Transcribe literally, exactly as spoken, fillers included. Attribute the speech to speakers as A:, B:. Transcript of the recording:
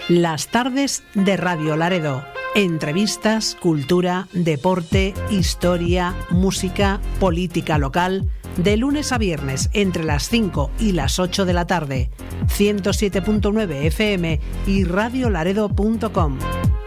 A: Las tardes de Radio Laredo. Entrevistas, cultura, deporte, historia, música, política local. De lunes a viernes entre las cinco y las ocho de la tarde. ciento siete punto nueve F M y radio laredo punto com.